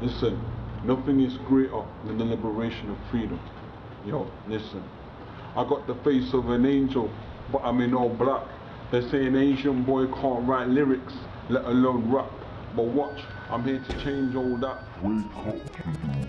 Listen, nothing is greater than the liberation of freedom. Yo, listen. I got the face of an angel, but I'm in all black. They say an Asian boy can't write lyrics, let alone rap. But watch, I'm here to change all that. Wake up to the